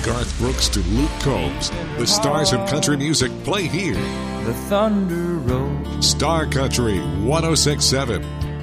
Garth Brooks to Luke Combs, the stars of country music play here. The thunder rolls. Star Country 106.7.